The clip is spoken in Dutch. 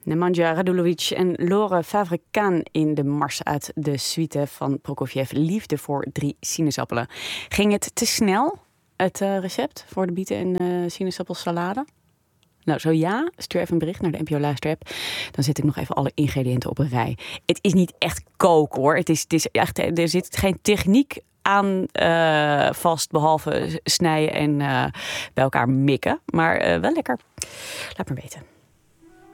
Nemanja Radulovic en Laure Favre-Khan in de mars uit de suite van Prokofjev. Liefde voor 3 sinaasappelen. Ging het te snel, het recept voor de bieten- en sinaasappelsalade? Nou, zo ja, stuur even een bericht naar de NPO Luisterapp. Dan zet ik nog even alle ingrediënten op een rij. Het is niet echt koken, hoor. Het is echt, er zit geen techniek aan vast, behalve snijden en bij elkaar mikken. Maar wel lekker. Laat maar weten.